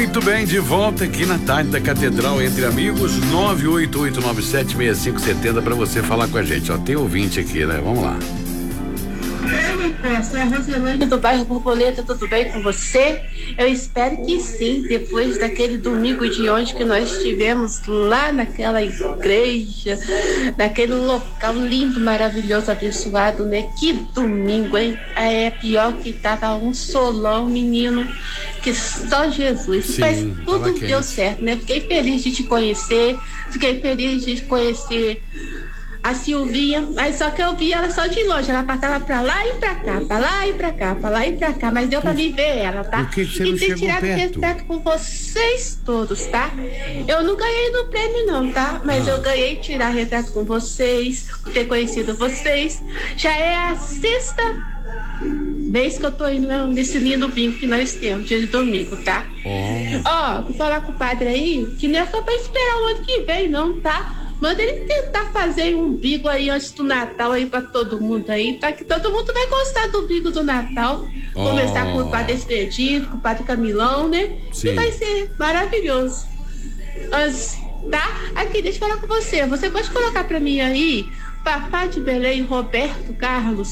Muito bem, de volta aqui na tarde da Catedral Entre Amigos, 988976570 para você falar com a gente. Ó, tem ouvinte aqui, né? Vamos lá. Sou a Rosilane do bairro Borboleta, tudo bem com você? Eu espero que sim, depois daquele domingo de ontem que nós estivemos lá naquela igreja, naquele local lindo, maravilhoso, abençoado, né? Que domingo, hein? É pior que tava um solão, menino, que só Jesus. Sim, mas tudo deu certo, né? Fiquei feliz de te conhecer, fiquei feliz de conhecer a Silvinha, mas só que eu vi ela só de longe, ela passava pra lá e pra cá, pra lá e pra cá, pra lá e pra cá, mas deu pra mim ver ela, tá? Por que você não e ter chegou tirado perto? retrato com vocês todos, tá? Eu não ganhei no prêmio não, tá? Mas eu ganhei tirar retrato com vocês, ter conhecido vocês. Já é a sexta vez que eu tô indo nesse lindo bingo que nós temos, dia de domingo, tá? Ó, vou falar com o padre aí, que não é só pra esperar o ano que vem não, tá? Manda ele tentar fazer um bigo aí antes do Natal aí pra todo mundo aí, tá? Que todo mundo vai gostar do bigo do Natal. Começar com o Padre Expedito, com o Padre Camilão, né? Sim. E vai ser maravilhoso. Mas, tá? Aqui, deixa eu falar com você. Você pode colocar pra mim aí, Papá de Belém, Roberto Carlos.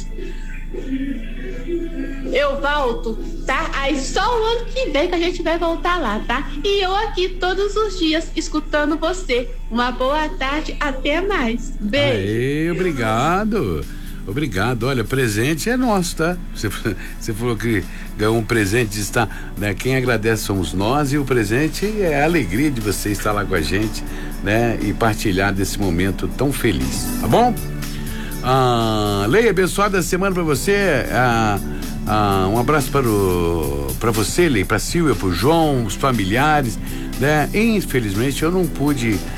Eu volto, tá? Aí só o ano que vem que a gente vai voltar lá, tá? E eu aqui todos os dias escutando você. Uma boa tarde, até mais. Beijo. Aê, obrigado. Obrigado. Olha, presente é nosso, tá? Você falou que ganhou um presente, está, né? Quem agradece somos nós e o presente é a alegria de você estar lá com a gente, né? E partilhar desse momento tão feliz, tá bom? Leia, abençoada semana pra você. Um abraço para você, Lei, para Silvia, para o João, os familiares, né? Infelizmente eu não pude